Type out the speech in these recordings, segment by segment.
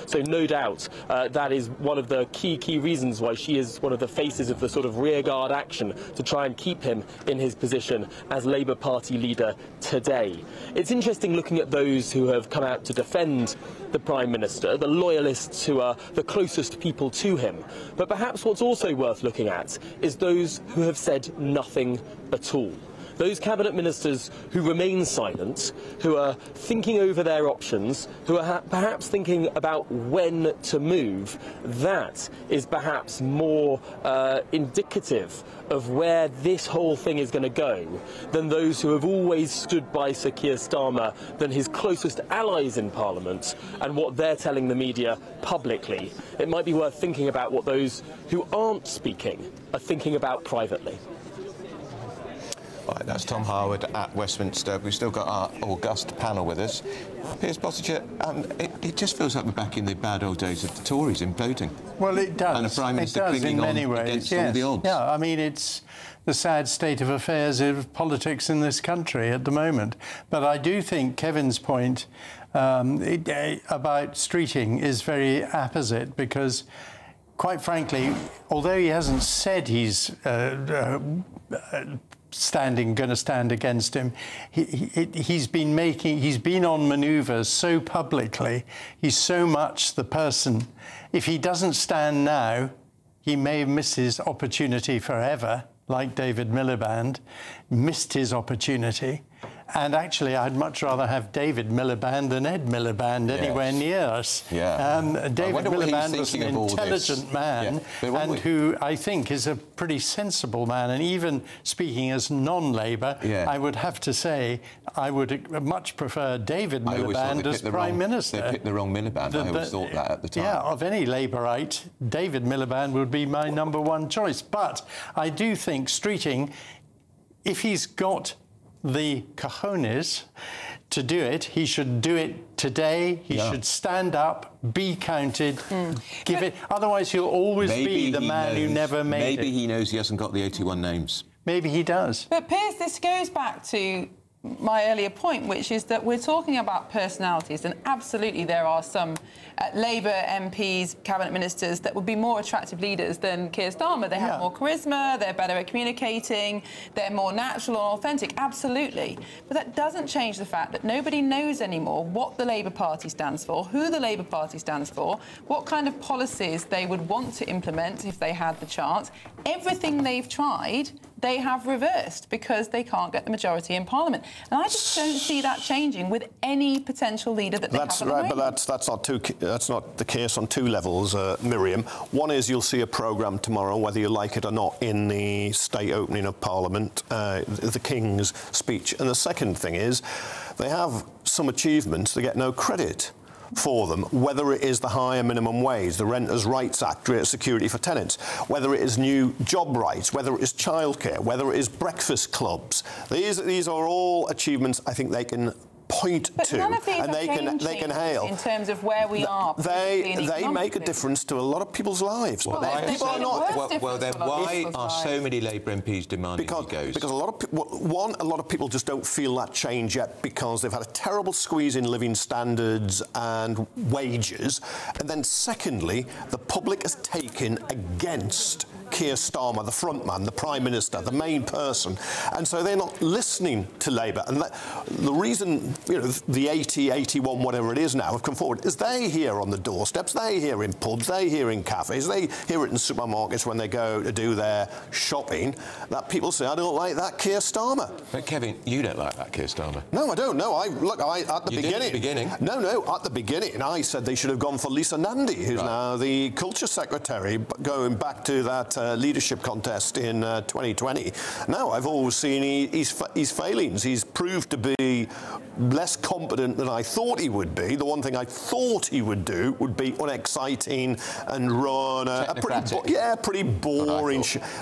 So no doubt that is one of the key reasons why she is one of the faces of the sort of rearguard action to try and keep him in his position as Labour Party leader today. It's interesting looking at those who have come out to defend the Prime Minister, the loyalists who are the closest people to him. But perhaps what's also worth looking at is those who have said nothing at all. Those cabinet ministers who remain silent, who are thinking over their options, who are perhaps thinking about when to move, that is perhaps more indicative of where this whole thing is going to go than those who have always stood by Sir Keir Starmer, than his closest allies in Parliament, and what they're telling the media publicly. It might be worth thinking about what those who aren't speaking are thinking about privately. Right, that's Tom Harwood at Westminster. We've still got our august panel with us. Piers Bossager, it just feels like we're back in the bad old days of the Tories imploding. Well, it does. And a Prime Minister clinging on against all the odds. Yeah, I mean, it's the sad state of affairs of politics in this country at the moment. But I do think Kevin's point about Streeting is very apposite, because, quite frankly, although he hasn't said he's going to stand against him, he's been on manoeuvres so publicly. He's so much the person. If he doesn't stand now, he may miss his opportunity forever, like David Miliband missed his opportunity. And actually, I'd much rather have David Miliband than Ed Miliband anywhere near us. Yeah. David Miliband was an intelligent man, and who I think is a pretty sensible man. And even speaking as non-Labour, I would have to say I would much prefer David Miliband as Prime Minister. They picked the wrong Miliband. I always thought that at the time. Yeah, of any Labourite, David Miliband would be my #1 choice. But I do think Streeting, if he's got the cojones to do it, he should do it today. He should stand up, be counted, give it. Otherwise, he'll always be the man who never made it. Maybe he knows he hasn't got the 81 names. Maybe he does. But Piers, this goes back to my earlier point, which is that we're talking about personalities, and absolutely there are some Labour MPs, cabinet ministers, that would be more attractive leaders than Keir Starmer. They have more charisma, they're better at communicating, they're more natural and authentic, absolutely. But that doesn't change the fact that nobody knows anymore what the Labour Party stands for, who the Labour Party stands for, what kind of policies they would want to implement if they had the chance. Everything they've tried, they have reversed because they can't get the majority in Parliament. And I just don't see that changing with any potential leader that they have at the moment. But that's not the case on two levels, Miriam. One is you'll see a programme tomorrow, whether you like it or not, in the state opening of Parliament, the King's speech. And the second thing is they have some achievements that get no credit for them, whether it is the higher minimum wage, the Renters' Rights Act, greater security for tenants, whether it is new job rights, whether it is childcare, whether it is breakfast clubs. These are all achievements I think they can point to, and they can hail in terms of where we are. They make a difference to a lot of people's lives. Well, people are not. Well, then why are so many Labour MPs demanding he goes? Because a lot of people just don't feel that change yet, because they've had a terrible squeeze in living standards and wages, and then secondly, the public has taken against Keir Starmer, the front man, the Prime Minister, the main person, and so they're not listening to Labour. And the reason, the 80, 81, whatever it is now, have come forward is they hear on the doorsteps, they hear in pubs, they hear in cafes, they hear it in supermarkets when they go to do their shopping, that people say, I don't like that Keir Starmer. But Kevin, you don't like that Keir Starmer. No, I don't. No, at the beginning. No, at the beginning, I said they should have gone for Lisa Nandy, who's now the Culture Secretary, going back to that leadership contest in 2020. Now, I've always seen his failings. He's proved to be less competent than I thought he would be. The one thing I thought he would do would be unexciting and run a pretty boring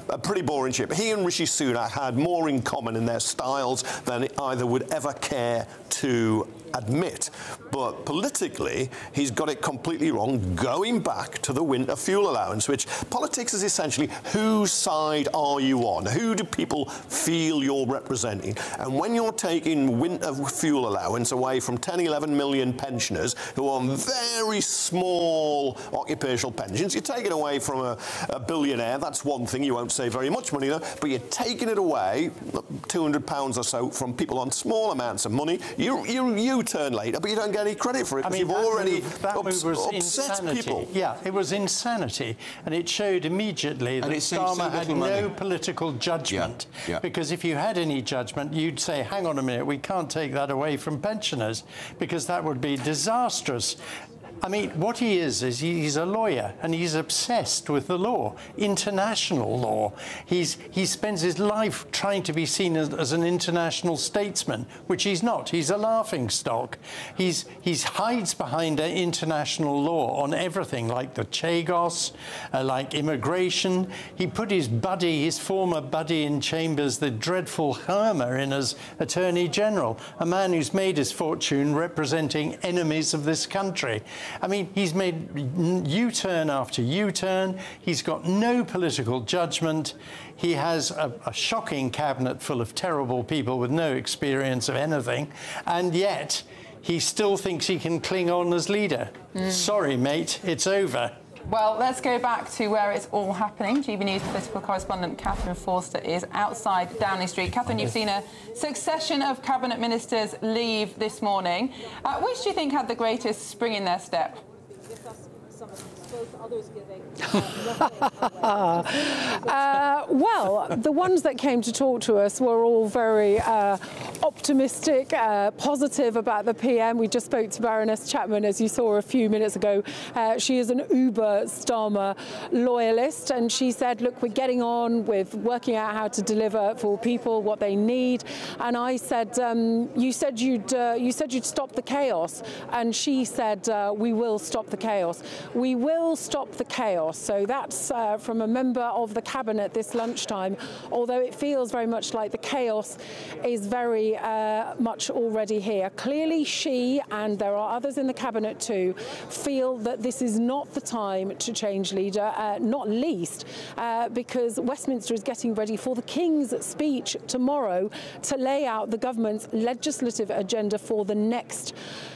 ship. He and Rishi Sunak had more in common in their styles than either would ever care to admit. But politically, he's got it completely wrong, going back to the winter fuel allowance, which politics is essentially whose side are you on? Who do people feel you're representing? And when you're taking winter fuel allowance away from 10, 11 million pensioners who are on very small occupational pensions, you take it away from a billionaire, that's one thing, you won't save very much money there, but you're taking it away, £200 or so, from people on small amounts of money. You turn later, but you don't get any credit for it because you've already upset people. Yeah, it was insanity, and it showed immediately that Starmer had no political judgment. Yeah. Because if you had any judgment, you'd say, hang on a minute, we can't take that away from pensioners, because that would be disastrous. I mean, what he is he's a lawyer, and he's obsessed with the law, international law. He spends his life trying to be seen as an international statesman, which he's not. He's a laughingstock. He hides behind international law on everything, like the Chagos, like immigration. He put his former buddy in Chambers, the dreadful Hermer, in as Attorney General, a man who's made his fortune representing enemies of this country. I mean, he's made U-turn after U-turn. He's got no political judgment. He has a shocking cabinet full of terrible people with no experience of anything, and yet he still thinks he can cling on as leader. Sorry, mate, it's over. Well, let's go back to where it's all happening. GB News political correspondent Catherine Forster is outside Downing Street. Catherine, you've seen a succession of cabinet ministers leave this morning. Which do you think had the greatest spring in their step? Well, the ones that came to talk to us were all very optimistic, positive about the PM. We just spoke to Baroness Chapman, as you saw a few minutes ago. She is an uber Starmer loyalist, and she said, look, we're getting on with working out how to deliver for people what they need. And I said, you said you'd stop the chaos, and she said, we will stop the chaos. We will stop the chaos. So that's from a member of the cabinet this lunchtime, although it feels very much like the chaos is very much already here. Clearly she, and there are others in the cabinet too, feel that this is not the time to change leader, not least because Westminster is getting ready for the King's speech tomorrow to lay out the government's legislative agenda for the next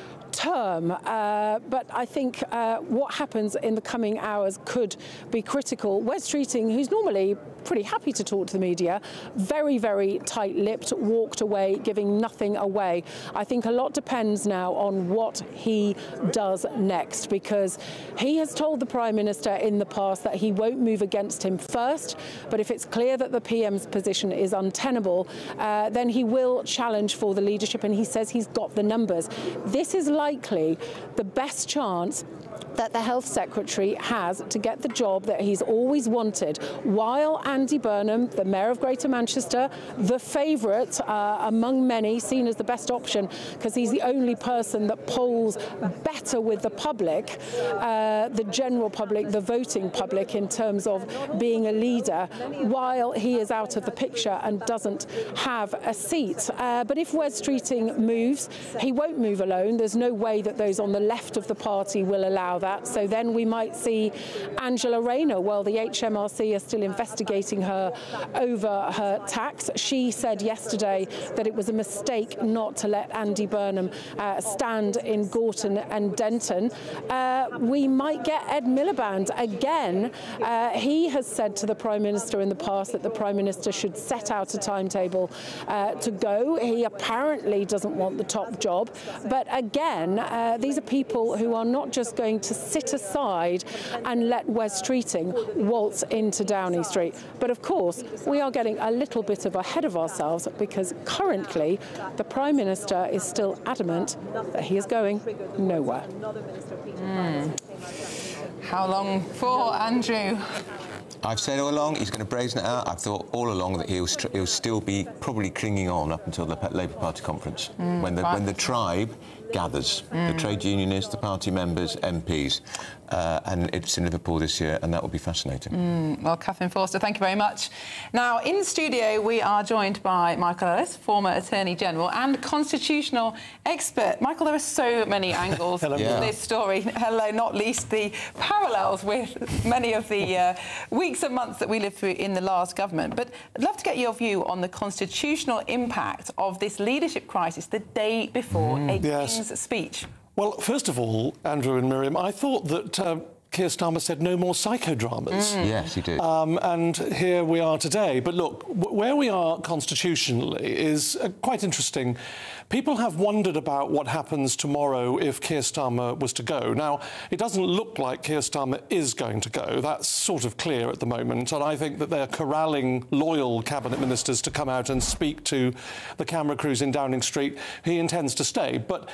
term, but I think what happens in the coming hours could be critical. Wes Streeting, who's normally pretty happy to talk to the media, very, very tight-lipped, walked away, giving nothing away. I think a lot depends now on what he does next, because he has told the Prime Minister in the past that he won't move against him first, but if it's clear that the PM's position is untenable, then he will challenge for the leadership, and he says he's got the numbers. This is likely the best chance that the Health Secretary has to get the job that he's always wanted, while Andy Burnham, the Mayor of Greater Manchester, the favourite among many, seen as the best option because he's the only person that polls better with the public, the general public, the voting public, in terms of being a leader, while he is out of the picture and doesn't have a seat. But if Wes Streeting moves, he won't move alone. There's no way that those on the left of the party will allow that. So then we might see Angela Rayner. Well, the HMRC are still investigating her over her tax. She said yesterday that it was a mistake not to let Andy Burnham stand in Gorton and Denton. We might get Ed Miliband again. He has said to the Prime Minister in the past that the Prime Minister should set out a timetable to go. He apparently doesn't want the top job. But again, these are people who are not just going to sit aside and let Wes Streeting waltz into Downing Street. But of course, we are getting a little bit ahead of ourselves, because currently the Prime Minister is still adamant that he is going nowhere. How long for, Andrew? I've said all along he's going to brazen it out. I've thought all along that he'll still be probably clinging on up until the Labour Party conference, when the tribe gathers. The trade unionists, the party members, MPs. And it's in Liverpool this year, and that will be fascinating. Well, Catherine Forster, thank you very much. Now, in the studio, we are joined by Michael Ellis, former Attorney General and constitutional expert. Michael, there are so many angles to this story. Hello, not least the parallels with many of the weeks and months that we lived through in the last government. But I'd love to get your view on the constitutional impact of this leadership crisis the day before a King's speech. Well, first of all, Andrew and Miriam, I thought that Keir Starmer said no more psychodramas. Yes, he did. And here we are today. But look, where we are constitutionally is quite interesting. People have wondered about what happens tomorrow if Keir Starmer was to go. Now, it doesn't look like Keir Starmer is going to go. That's sort of clear at the moment. And I think that they're corralling loyal cabinet ministers to come out and speak to the camera crews in Downing Street. He intends to stay. But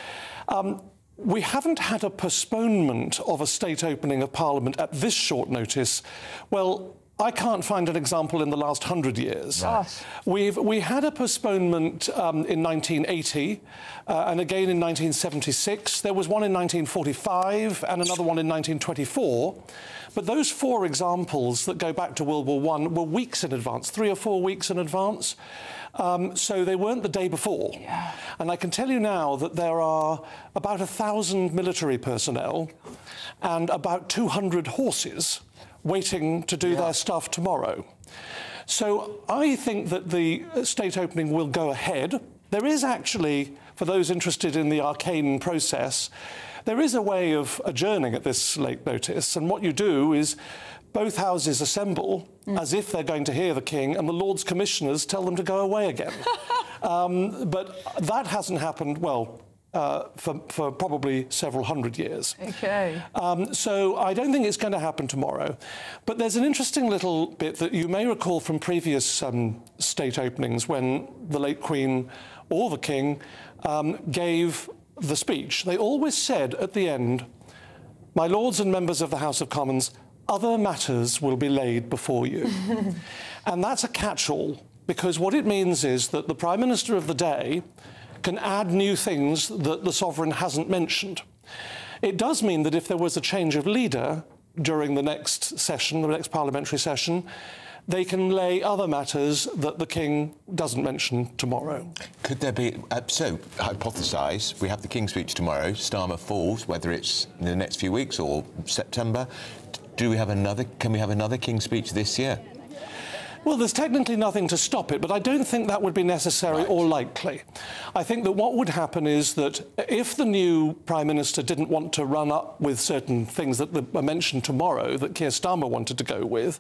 we haven't had a postponement of a state opening of Parliament at this short notice. Well, I can't find an example in the last 100 years. Right. We had a postponement in 1980 and again in 1976. There was one in 1945 and another one in 1924. But those 4 examples that go back to World War I were weeks in advance, 3 or 4 weeks in advance. So they weren't the day before. Yeah. And I can tell you now that there are about 1,000 military personnel and about 200 horses waiting to do their stuff tomorrow. So I think that the state opening will go ahead. There is actually, for those interested in the arcane process, there is a way of adjourning at this late notice. And what you do is both houses assemble as if they're going to hear the King, and the Lords Commissioners tell them to go away again. But that hasn't happened, well, for probably several hundred years. OK. So I don't think it's going to happen tomorrow. But there's an interesting little bit that you may recall from previous state openings when the late Queen or the King gave the speech. They always said at the end, "My Lords and members of the House of Commons, other matters will be laid before you." And that's a catch-all, because what it means is that the Prime Minister of the day can add new things that the Sovereign hasn't mentioned. It does mean that if there was a change of leader during the next session, the next parliamentary session, they can lay other matters that the King doesn't mention tomorrow. Could there be... so, hypothesise, we have the King's speech tomorrow, Starmer falls, whether it's in the next few weeks or September. Can we have another King's speech this year? Well, there's technically nothing to stop it, but I don't think that would be necessary or likely. I think that what would happen is that if the new Prime Minister didn't want to run up with certain things that are mentioned tomorrow that Keir Starmer wanted to go with,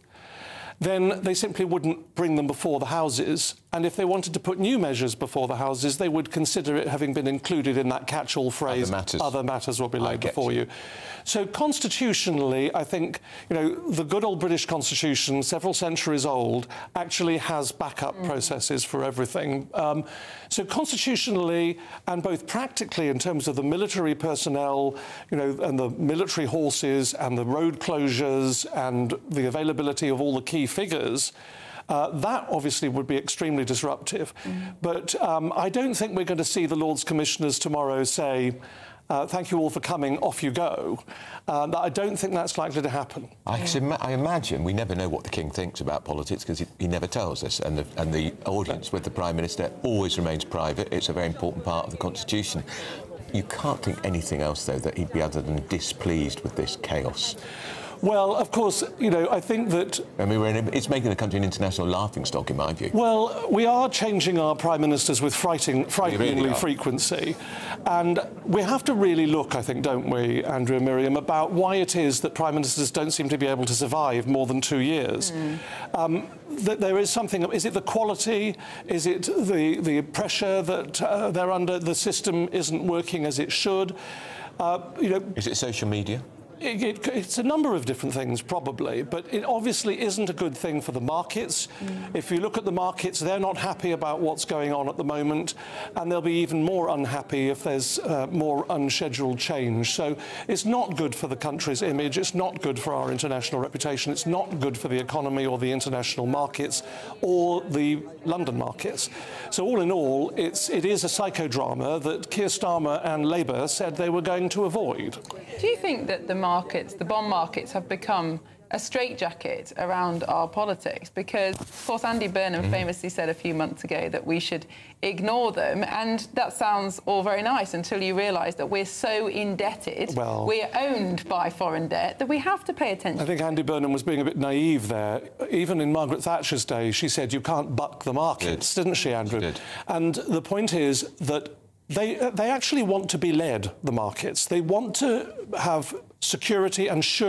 then they simply wouldn't bring them before the Houses. And if they wanted to put new measures before the Houses, they would consider it having been included in that catch-all phrase, other matters will be laid before you. So constitutionally, I think, you know, the good old British Constitution, several centuries old, actually has backup processes for everything. So constitutionally and both practically in terms of the military personnel, you know, and the military horses and the road closures and the availability of all the key figures, that obviously would be extremely disruptive. But I don't think we're going to see the Lords Commissioners tomorrow say, thank you all for coming, off you go. I don't think that's likely to happen. I imagine we never know what the King thinks about politics because he never tells us, and the audience with the Prime Minister always remains private. It's a very important part of the Constitution. You can't think anything else, though, that he'd be other than displeased with this chaos. Well, of course, you know, I think that... I mean, it's making the country an international laughingstock, in my view. Well, we are changing our Prime Ministers with frighteningly frequency. And we have to really look, I think, don't we, Andrew and Miriam, about why it is that Prime Ministers don't seem to be able to survive more than 2 years. That there is something... Is it the quality? Is it the pressure that they're under? The system isn't working as it should? You know, is it social media? It's a number of different things, probably, but it obviously isn't a good thing for the markets. If you look at the markets, they're not happy about what's going on at the moment, and they'll be even more unhappy if there's more unscheduled change. So it's not good for the country's image, it's not good for our international reputation, it's not good for the economy or the international markets or the London markets. So all in all, it is a psychodrama that Keir Starmer and Labour said they were going to avoid. Do you think that the bond markets, have become a straitjacket around our politics? Because, of course, Andy Burnham famously said a few months ago that we should ignore them, and that sounds all very nice until you realise that we're so indebted, we're owned by foreign debt, that we have to pay attention. I think Andy Burnham was being a bit naive there. Even in Margaret Thatcher's day, she said you can't buck the markets, didn't she, Andrew? She did. And the point is that they actually want to be led, the markets. They want to have security and surety.